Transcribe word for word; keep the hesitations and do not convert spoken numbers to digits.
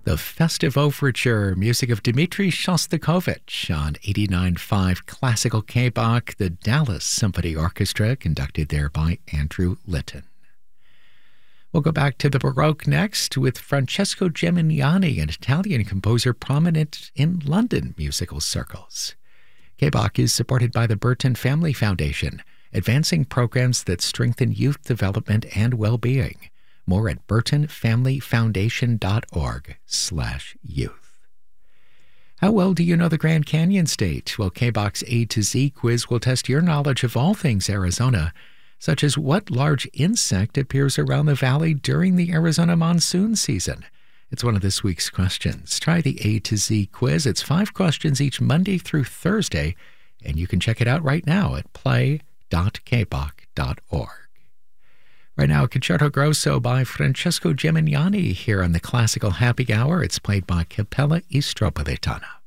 The Festive Overture, music of Dmitri Shostakovich on eighty-nine point five Classical K-Bach, the Dallas Symphony Orchestra, conducted there by Andrew Litton. We'll go back to the Baroque next with Francesco Gemignani, an Italian composer prominent in London musical circles. K-Bach is supported by the Burton Family Foundation, advancing programs that strengthen youth development and well-being. More at burtonfamilyfoundation.org slash youth. How well do you know the Grand Canyon State? Well, K-Bach's A to Z quiz will test your knowledge of all things Arizona, such as what large insect appears around the valley during the Arizona monsoon season. It's one of this week's questions. Try the A to Z quiz. It's five questions each Monday through Thursday, and you can check it out right now at play dot k bach dot org. Right now, Concerto Grosso by Francesco Gemignani here on the Classical Happy Hour. It's played by Capella Istropolitana.